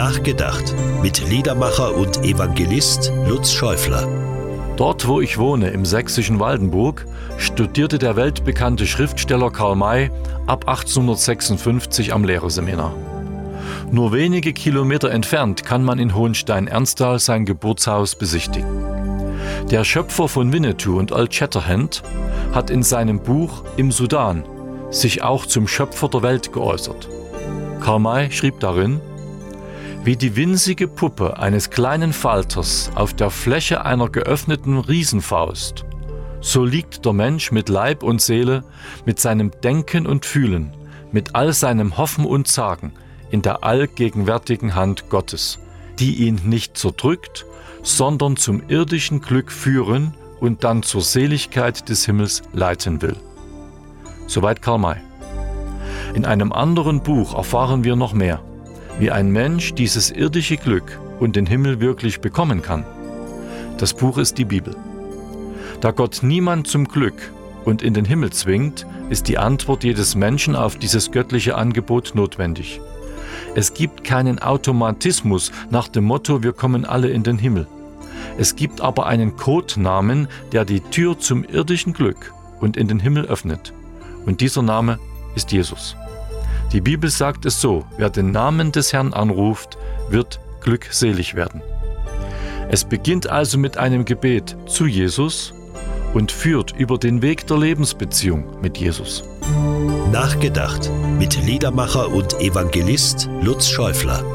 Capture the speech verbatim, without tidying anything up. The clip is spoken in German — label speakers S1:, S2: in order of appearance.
S1: Nachgedacht mit Liedermacher und Evangelist Lutz Schäufler.
S2: Dort, wo ich wohne, im sächsischen Waldenburg, studierte der weltbekannte Schriftsteller Karl May ab achtzehnhundertsechsundfünfzig am Lehrerseminar. Nur wenige Kilometer entfernt kann man in Hohenstein-Ernsthal sein Geburtshaus besichtigen. Der Schöpfer von Winnetou und Old Shatterhand hat in seinem Buch Im Sudan sich auch zum Schöpfer der Welt geäußert. Karl May schrieb darin: Wie die winzige Puppe eines kleinen Falters auf der Fläche einer geöffneten Riesenfaust, so liegt der Mensch mit Leib und Seele, mit seinem Denken und Fühlen, mit all seinem Hoffen und Zagen in der allgegenwärtigen Hand Gottes, die ihn nicht zerdrückt, sondern zum irdischen Glück führen und dann zur Seligkeit des Himmels leiten will. Soweit Karl May. In einem anderen Buch erfahren wir noch mehr, wie ein Mensch dieses irdische Glück und den Himmel wirklich bekommen kann. Das Buch ist die Bibel. Da Gott niemand zum Glück und in den Himmel zwingt, ist die Antwort jedes Menschen auf dieses göttliche Angebot notwendig. Es gibt keinen Automatismus nach dem Motto, wir kommen alle in den Himmel. Es gibt aber einen Codenamen, der die Tür zum irdischen Glück und in den Himmel öffnet. Und dieser Name ist Jesus. Die Bibel sagt es so: Wer den Namen des Herrn anruft, wird glückselig werden. Es beginnt also mit einem Gebet zu Jesus und führt über den Weg der Lebensbeziehung mit Jesus.
S1: Nachgedacht mit Liedermacher und Evangelist Lutz Schäufler.